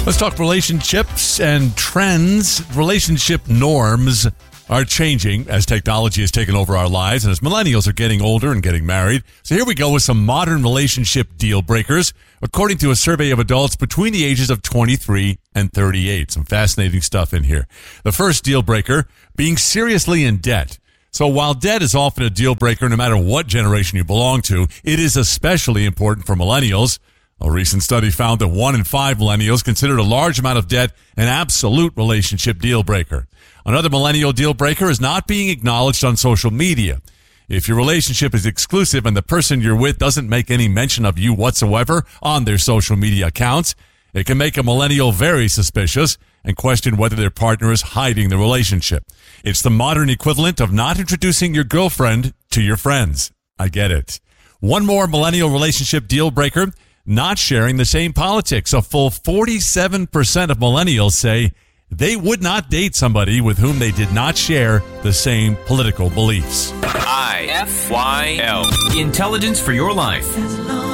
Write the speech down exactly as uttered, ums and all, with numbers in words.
Let's talk relationships and trends. Relationship norms are changing as technology has taken over our lives and as millennials are getting older and getting married. So here we go with some modern relationship deal breakers, according to a survey of adults between the ages of twenty-three and thirty-eight. Some fascinating stuff in here. The first deal breaker, being seriously in debt. So while debt is often a deal breaker no matter what generation you belong to, it is especially important for millennials. A recent study found that one in five millennials considered a large amount of debt an absolute relationship deal breaker. Another millennial deal breaker is not being acknowledged on social media. If your relationship is exclusive and the person you're with doesn't make any mention of you whatsoever on their social media accounts, it can make a millennial very suspicious and question whether their partner is hiding the relationship. It's the modern equivalent of not introducing your girlfriend to your friends. I get it. One more millennial relationship deal breaker, not sharing the same politics. A full forty-seven percent of millennials say they would not date somebody with whom they did not share the same political beliefs. I F Y L. Intelligence for your life.